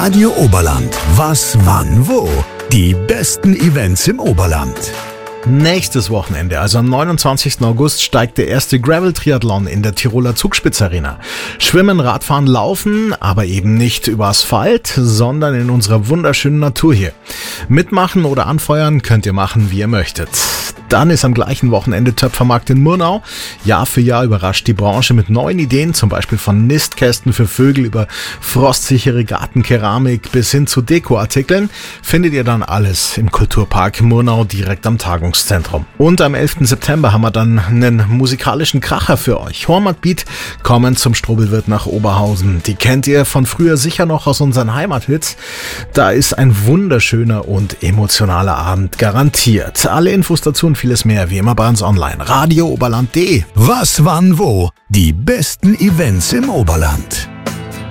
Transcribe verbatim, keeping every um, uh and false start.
Radio Oberland. Was, wann, wo? Die besten Events im Oberland. Nächstes Wochenende, also am neunundzwanzigsten August, steigt der erste Gravel-Triathlon in der Tiroler Zugspitz-Arena. Schwimmen, Radfahren, Laufen, aber eben nicht über Asphalt, sondern in unserer wunderschönen Natur hier. Mitmachen oder anfeuern könnt ihr machen, wie ihr möchtet. Dann ist am gleichen Wochenende Töpfermarkt in Murnau. Jahr für Jahr überrascht die Branche mit neuen Ideen, zum Beispiel von Nistkästen für Vögel über frostsichere Gartenkeramik bis hin zu Dekoartikeln. Findet ihr dann alles im Kulturpark Murnau direkt am Tagungszentrum. Und am elften September haben wir dann einen musikalischen Kracher für euch. Hormat Beat kommen zum Strobelwirt nach Oberhausen. Die kennt ihr von früher sicher noch aus unseren Heimathits. Da ist ein wunderschöner und emotionaler Abend garantiert. Alle Infos dazu und vieles mehr wie immer bei uns online. Radio Oberland punkt de. Was, wann, wo? Die besten Events im Oberland.